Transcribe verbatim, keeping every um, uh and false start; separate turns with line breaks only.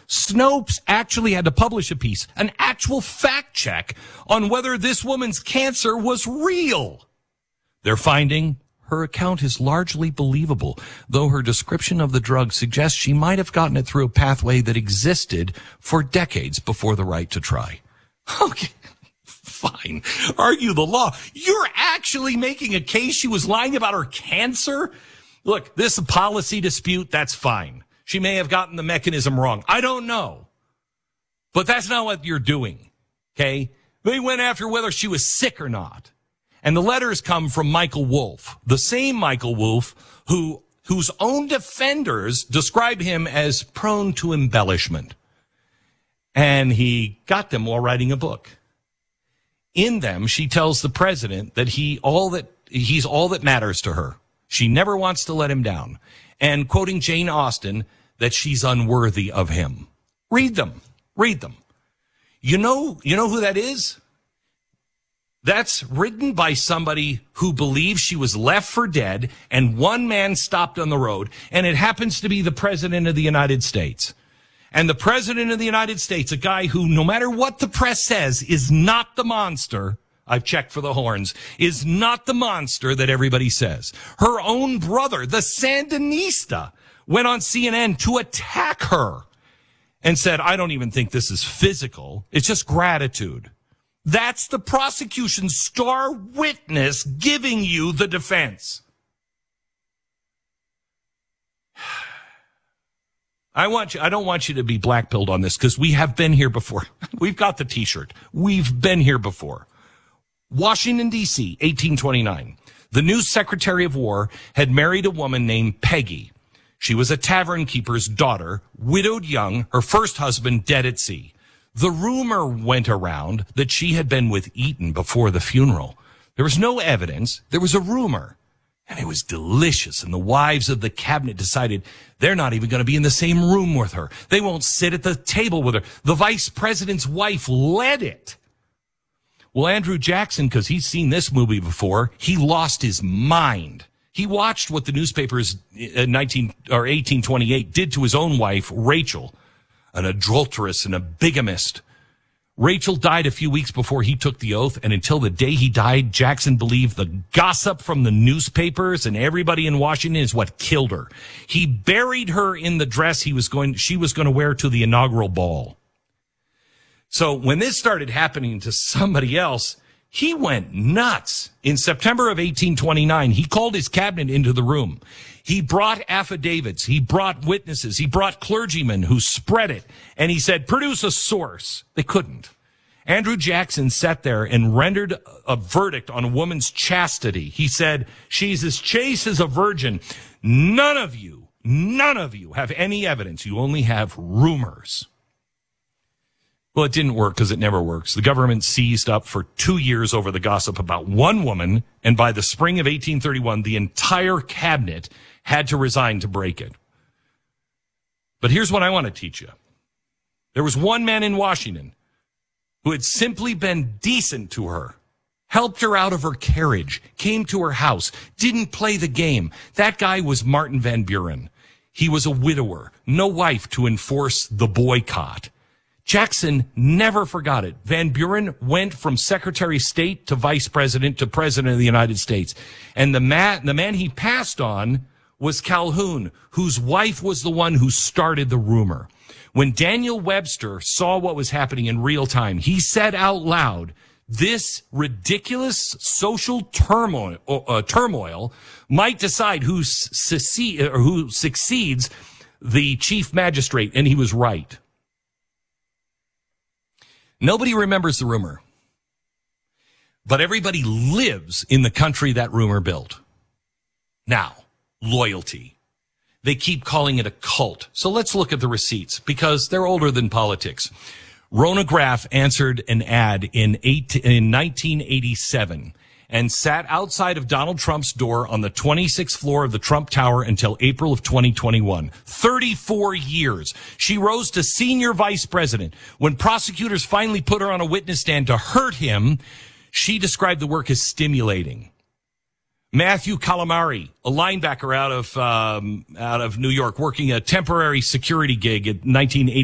Snopes actually had to publish a piece, an actual fact check on whether this woman's cancer was real. They're finding her account is largely believable, though her description of the drug suggests she might have gotten it through a pathway that existed for decades before the right to try. Okay, fine. Argue the law. You're actually making a case she was lying about her cancer? Look, this is a policy dispute. That's fine. She may have gotten the mechanism wrong. I don't know. But that's not what you're doing, okay? They went after whether she was sick or not. And the letters come from Michael Wolff, the same Michael Wolff who whose own defenders describe him as prone to embellishment. And he got them while writing a book. In them, she tells the president that he all that he's all that matters to her. She never wants to let him down. And quoting Jane Austen, that she's unworthy of him. Read them. Read them. You know, you know who that is? That's written by somebody who believes she was left for dead and one man stopped on the road, and it happens to be the president of the United States. And the president of the United States, a guy who, no matter what the press says, is not the monster, I've checked for the horns, is not the monster that everybody says. Her own brother, the Sandinista, went on C N N to attack her and said, I don't even think this is physical. It's just gratitude. That's the prosecution's star witness giving you the defense. I want you, I don't want you to be blackpilled on this because we have been here before. We've got the t-shirt. We've been here before. Washington, D C, eighteen twenty-nine. The new Secretary of War had married a woman named Peggy. She was a tavern keeper's daughter, widowed young, her first husband dead at sea. The rumor went around that she had been with Eaton before the funeral. There was no evidence. There was a rumor. And it was delicious. And the wives of the cabinet decided they're not even going to be in the same room with her. They won't sit at the table with her. The vice president's wife led it. Well, Andrew Jackson, because he's seen this movie before, he lost his mind. He watched what the newspapers in nineteen or eighteen twenty-eight did to his own wife, Rachel, an adulteress and a bigamist. Rachel died a few weeks before he took the oath, and until the day he died, Jackson believed the gossip from the newspapers and everybody in Washington is what killed her. He buried her in the dress he was going, she was going to wear to the inaugural ball. So when this started happening to somebody else, he went nuts. In September of eighteen twenty-nine, he called his cabinet into the room. He brought affidavits. He brought witnesses. He brought clergymen who spread it. And he said, produce a source. They couldn't. Andrew Jackson sat there and rendered a verdict on a woman's chastity. He said, she's as chaste as a virgin. None of you, none of you have any evidence. You only have rumors. Well, it didn't work because it never works. The government seized up for two years over the gossip about one woman, and by the spring of eighteen thirty-one, the entire cabinet had to resign to break it. But here's what I want to teach you. There was one man in Washington who had simply been decent to her, helped her out of her carriage, came to her house, didn't play the game. That guy was Martin Van Buren. He was a widower, no wife to enforce the boycott. Jackson never forgot it. Van Buren went from Secretary of State to Vice President to President of the United States. And the man, the man he passed on was Calhoun, whose wife was the one who started the rumor. When Daniel Webster saw what was happening in real time, he said out loud, this ridiculous social turmoil, uh, turmoil might decide who, secede, or who succeeds the chief magistrate. And he was right. Nobody remembers the rumor, but everybody lives in the country that rumor built. Now, loyalty. They keep calling it a cult. So let's look at the receipts because they're older than politics. Rona Graff answered an ad in, eight, in nineteen eighty-seven and sat outside of Donald Trump's door on the twenty-sixth floor of the Trump Tower until April of twenty twenty-one. thirty-four years. She rose to senior vice president. When prosecutors finally put her on a witness stand to hurt him, she described the work as stimulating. Matthew Calamari, a linebacker out of um, out of New York, working a temporary security gig in nineteen eighty.